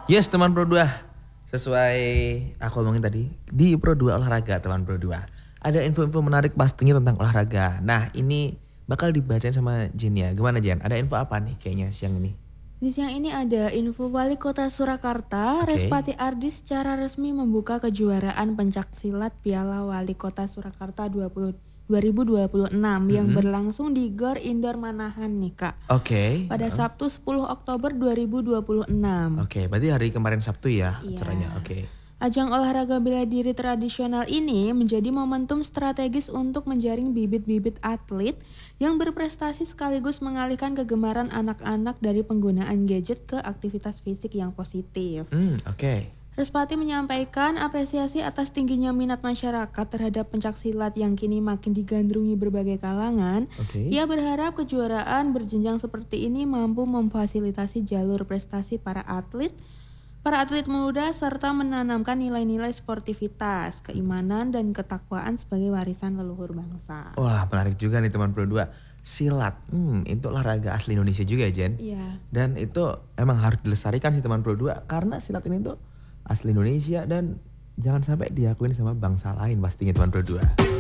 Yes teman Pro 2, sesuai aku omongin tadi, di Pro 2 olahraga teman Pro 2 ada info-info menarik pastinya tentang olahraga. Nah ini bakal dibacain sama Jen ya. Gimana Jen? Ada info apa nih kayaknya siang ini? Di siang ini ada info Wali Kota Surakarta, Oke. Respati Ardi secara resmi membuka kejuaraan pencaksilat Piala Wali Kota Surakarta 2026 yang berlangsung di Gor Indoor Manahan nih Kak. Oke. Pada Sabtu 10 Oktober 2026. Oke, berarti hari kemarin Sabtu ya Iya. acaranya. Oke. Ajang olahraga bela diri tradisional ini menjadi momentum strategis untuk menjaring bibit-bibit atlet yang berprestasi sekaligus mengalihkan kegemaran anak-anak dari penggunaan gadget ke aktivitas fisik yang positif. Oke. Respati menyampaikan apresiasi atas tingginya minat masyarakat terhadap pencaksilat yang kini makin digandrungi berbagai kalangan. Oke. Ia berharap kejuaraan berjenjang seperti ini mampu memfasilitasi jalur prestasi para atlet muda serta menanamkan nilai-nilai sportivitas, keimanan, dan ketakwaan sebagai warisan leluhur bangsa. Wah menarik juga nih teman Pro 2. Silat, itu olahraga asli Indonesia juga Jen. Iya. Dan itu emang harus dilestarikan sih teman Pro 2 karena silat ini tuh asli Indonesia dan jangan sampai diakuin sama bangsa lain pastinya teman Pro 2.